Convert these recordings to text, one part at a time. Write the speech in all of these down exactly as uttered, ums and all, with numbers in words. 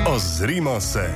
Ozrimo se.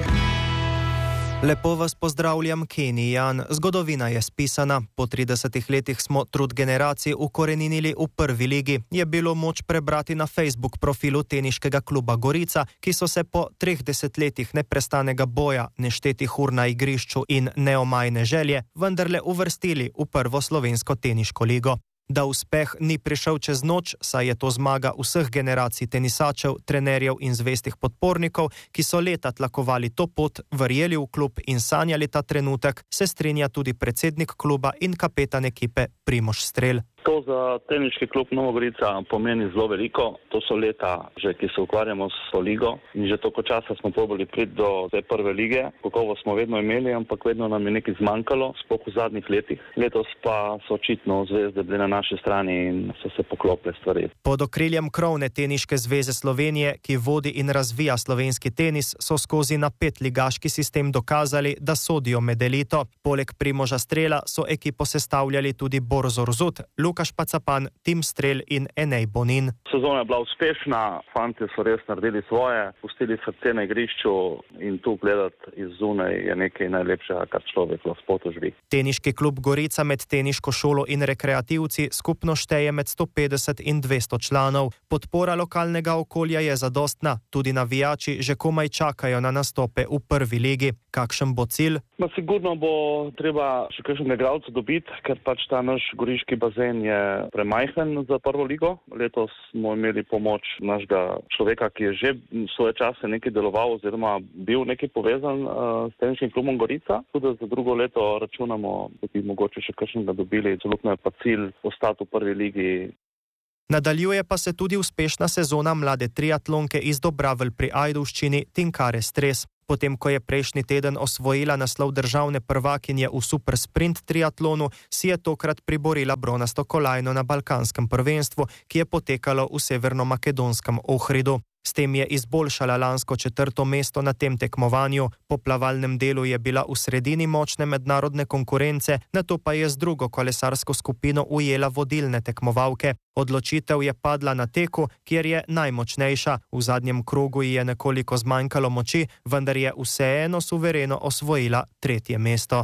Lepo vas pozdravljam, Kenijan. Zgodovina je spisana. Po tridesetih letih smo trud generacij ukoreninili v prvi ligi. Je bilo moč prebrati na Facebook profilu teniškega kluba Gorica, ki so se po treh desetletjih neprestanega boja, neštetih ur na igrišču in neomajne želje vendarle uvrstili v prvo slovensko teniško ligo. Da uspeh ni prišel čez noč, saj je to zmaga vseh generacij tenisačev, trenerjev in zvestih podpornikov, ki so leta tlakovali to pot, verjeli v klub in sanjali ta trenutek, se strinja tudi predsednik kluba in kapetan ekipe Primož Strel. To za teniški klub Nova Gorica pomeni zelo veliko. To so leta, že, ki se ukvarjamo s to ligo in že toliko časa smo probali priti do te prve lige. Kakovost smo vedno imeli, ampak vedno nam je nekaj zmanjkalo, sploh v zadnjih letih. Letos pa so očitno zvezde bile na naši strani in so se poklopile stvari. Pod okriljem krovne Teniške zveze Slovenije, ki vodi in razvija slovenski tenis, so skozi napet ligaški sistem dokazali, da sodijo med elito. Poleg Primoža Strela so ekipo sestavljali tudi Borzo Rzut, Lukaš Pacapan, Tim Strel in Enej Bonin. Sezona je bila uspešna, fantje so res naredili svoje, pustili srce na igrišču in tu gledati iz zunaj je nekaj najlepšega, kar človek lahko doživi. Teniški klub Gorica med teniško šolo in rekreativci skupno šteje med sto petdeset in dvesto članov. Podpora lokalnega okolja je zadostna, tudi navijači že komaj čakajo na nastope v prvi ligi. Kakšen bo cilj? No, sigurno bo treba še kakšnega igralca dobiti, ker pač ta naš goriški bazen je premajhen za prvo ligo. Letos smo imeli pomoč našega človeka, ki je že svoje čase nekaj deloval oziroma bil nekaj povezan uh, s teniškim klubom Gorica. Tudi za drugo leto računamo, da bi mogoče še kakšnega dobili. Celotno je pa cilj ostati v prvi ligi. Nadaljuje pa se tudi uspešna sezona mlade triatlonke iz Dobravelj pri Ajdovščini Tinkare Stres. Potem, ko je prejšnji teden osvojila naslov državne prvakinje v super sprint triatlonu, si je tokrat priborila bronasto kolajno na balkanskem prvenstvu, ki je potekalo v severno-makedonskem Ohridu. S tem je izboljšala lansko četrto mesto na tem tekmovanju. Po plavalnem delu je bila v sredini močne mednarodne konkurence, nato pa je z drugo kolesarsko skupino ujela vodilne tekmovalke. Odločitev je padla na teku, kjer je najmočnejša. V zadnjem krogu ji je nekoliko zmanjkalo moči, vendar je vseeno suvereno osvojila tretje mesto.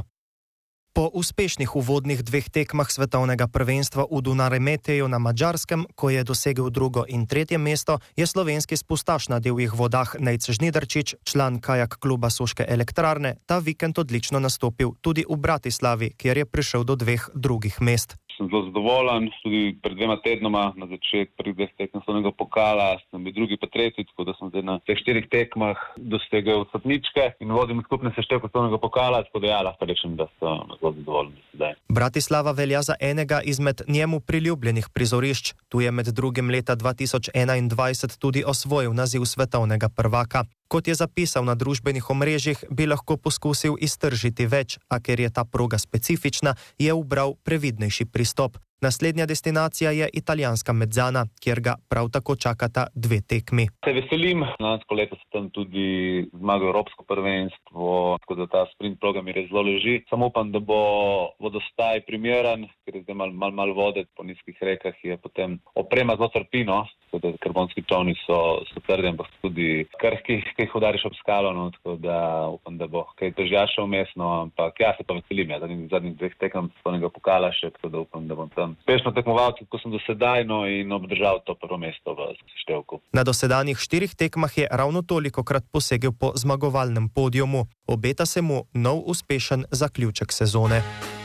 Po uspešnih uvodnih dveh tekmah svetovnega prvenstva v Dunajremeteju na Madžarskem, ko je dosegel drugo in tretje mesto, je slovenski spustaš na divjih vodah Nejc Žnidarčič, član kajak kluba Soške elektrarne, ta vikend odlično nastopil tudi v Bratislavi, kjer je prišel do dveh drugih mest. Sem zelo zadovoljen, tudi pred dvema tednoma na začetku prvih dveh tekem svetovnega pokala, sem bil drugi pa tretji, tako da sem zdaj na teh štirih tekmah dosegel stopničke in vodim skupne seštevke svetovnega pokala, tako da ja, lahko rečem, da sem zelo zadovoljen sedaj. Bratislava velja za enega izmed njemu priljubljenih prizorišč. Tu je med drugim leta dva tisoč enaindvajset tudi osvojil naziv svetovnega prvaka. Kot je zapisal na družbenih omrežjih, bi lahko poskusil iztržiti več, a ker je ta proga specifična, je ubral previdnejši pristop. Naslednja destinacija je italijanska Mezzana, kjer ga prav tako čakata dve tekmi. Se veselim, lansko leto sem tam tudi zmagal evropsko prvenstvo, tako da ta sprint program mi res zelo leži. Samo upam, da bo vodostaj primeren, ker je zdaj malo mal, mal vode po nizkih rekah, je potem oprema zelo trpino, tako da karbonski čovni so, so trdi, ampak tudi krhki, ki jih udariš ob skalo, no, tako da upam, da bo kaj težjaša vmesno, ampak ja, se pa veselim, ja, zadnjih, zadnjih dveh tekam svetovnega pokala še, tako da upam, da bom tam uspešno tekmoval, kot sem dosedajno in obdržal to prvo mesto v seštevku. Na dosedanjih štirih tekmah je ravno tolikokrat posegel po zmagovalnem podiumu. Obeta se mu nov uspešen zaključek sezone.